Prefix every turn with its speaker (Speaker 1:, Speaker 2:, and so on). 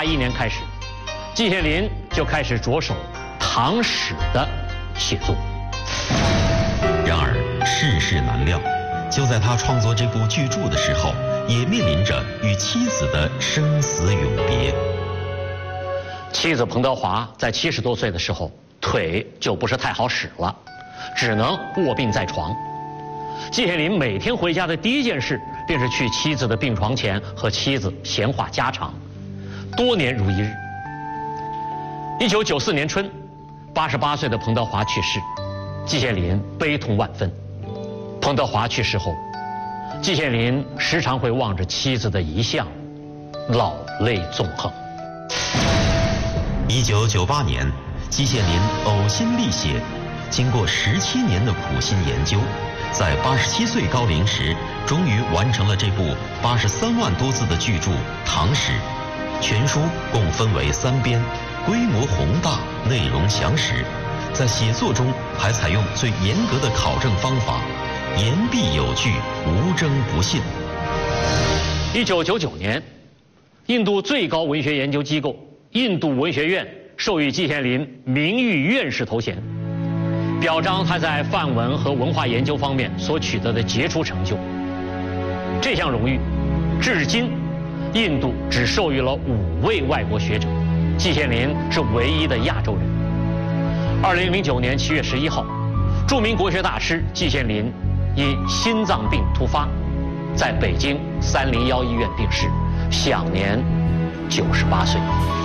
Speaker 1: 1981年开始，季羡林就开始着手唐史的写作。
Speaker 2: 然而世事难料，就在他创作这部巨著的时候，也面临着与妻子的生死永别。
Speaker 1: 妻子彭德华在70多岁的时候，腿就不是太好使了，只能卧病在床。季羡林每天回家的第一件事，便是去妻子的病床前和妻子闲话家常，多年如一日。1994年春，88岁的彭德华去世，季羡林悲痛万分。彭德华去世后，季羡林时常会望着妻子的遗像，老泪纵横。
Speaker 2: 1998年，季羡林呕心沥血，经过17年的苦心研究，在87岁高龄时，终于完成了这部83万多字的巨著《唐史》。全书共分为3编，规模宏大，内容详实。在写作中还采用最严格的考证方法，言必有据，无争不信。
Speaker 1: 1999年，印度最高文学研究机构印度文学院授予季羡林名誉院士头衔，表彰他在范文和文化研究方面所取得的杰出成就。这项荣誉，至今印度只授予了5位外国学者，季羡林是唯一的亚洲人。2009年7月11号，著名国学大师季羡林因心脏病突发，在北京301医院病逝，享年98岁。